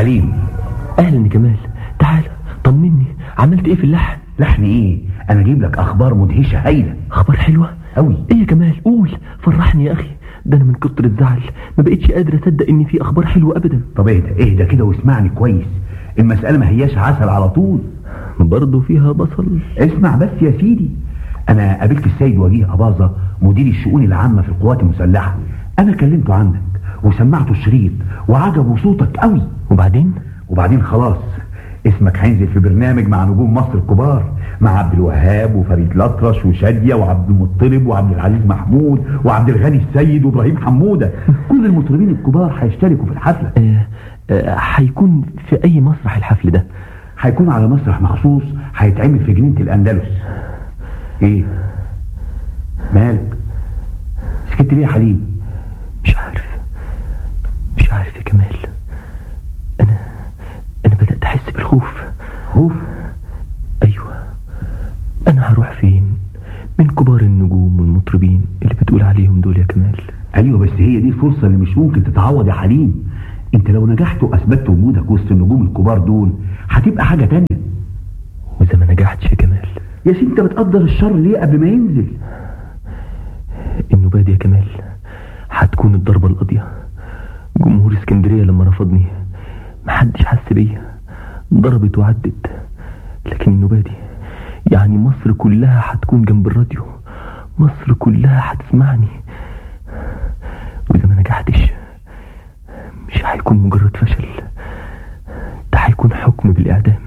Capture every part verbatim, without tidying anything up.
حليم. اهلا يا كمال، تعال طمني، عملت ايه في اللحن؟ لحن ايه؟ انا اجيب لك اخبار مدهشه هايله. اخبار حلوه قوي. ايه يا كمال؟ قول، فرحني يا اخي، ده انا من كتر الزعل ما بقتش قادر اصدق ان في اخبار حلوه ابدا. طب اهدى اهدى كده واسمعني كويس، المساله ما هياش عسل على طول، برضه فيها بصل. اسمع بس يا سيدي. انا قابلت السيد وجيه أباظة مدير الشؤون العامه في القوات المسلحه، انا كلمته عنك وسمعته الشريط وعجبه صوتك قوي. وبعدين؟ وبعدين خلاص اسمك هينزل في برنامج مع نجوم مصر الكبار، مع عبد الوهاب وفريد الأطرش وشادية وعبد المطلب وعبد العزيز محمود وعبد الغني السيد وابراهيم حمودة. كل المطربين الكبار هيشتركوا في الحفلة. آه آه هيكون في اي مسرح الحفل ده؟ هيكون على مسرح مخصوص هيتعمل في جنينة الأندلس. ايه مالك سكت ليه يا حليم؟ مش عارف مش عارف يا كمال، انا انا بدأت احس بالخوف. خوف؟ ايوه، انا هروح فين من كبار النجوم والمطربين اللي بتقول عليهم دول يا كمال؟ ايوه بس هي دي الفرصة اللي مش ممكن تتعوض يا حليم. انت لو نجحت واثبتت وجودك وسط النجوم الكبار دول هتبقى حاجة تانية. واذا ما نجحتش يا كمال؟ يا سيدي انت بتقدر الشر ليه قبل ما ينزل؟ النوبة دي يا كمال هتكون الضربة القاضية. جمهور اسكندرية لما رفضني محدش حس بيا، ضربت وعدت، لكن النوبة دي يعني مصر كلها هتكون جنب الراديو، مصر كلها هتسمعني. واذا ما نجحتش مش هيكون مجرد فشل، ده هيكون حكم بالإعدام،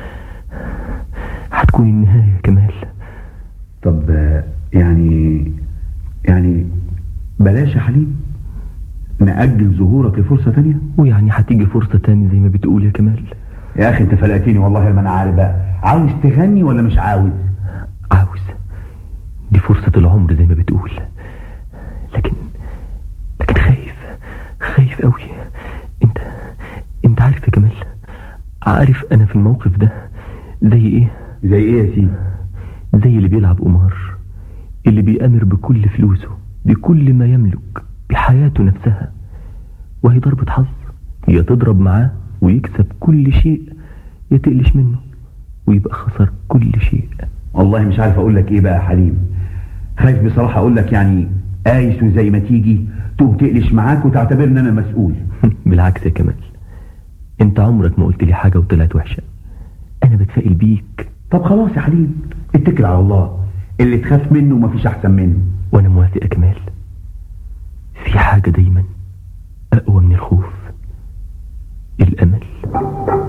هتكون النهاية يا كمال. طب يعني يعني بلاش يا حليم، نأجل ظهورك لفرصة تانية. ويعني هتيجي فرصة تانية زي ما بتقول يا كمال؟ يا اخي انت فلقتني والله، ما انا عارف بقى، عاوز تغني ولا مش عاوز؟ عاوز، دي فرصة العمر زي ما بتقول، لكن لكن خايف خايف قوي. انت انت عارف يا كمال، عارف انا في الموقف ده زي ايه؟ زي ايه يا سيدي؟ زي اللي بيلعب قمار، اللي بيأمر بكل فلوسه، بكل ما يملك، بحياته نفسها، وهي ضربة حظ، يا تضرب معاه ويكسب كل شيء، يا تقلش منه ويبقى خسر كل شيء. والله مش عارف اقول لك ايه بقى يا حليم، خايف بصراحة اقول لك يعني قايس وزي ما تيجي تقوم تقلش معاك وتعتبرني انا المسؤول. بالعكس يا كمال، انت عمرك ما قلت لي حاجة وطلعت وحشة، انا بتفائل بيك. طب خلاص يا حليم اتكل على الله، اللي تخاف منه مفيش احسن منه. وانا موافق يا كمال، في حاجة دايما اقوى من الخوف.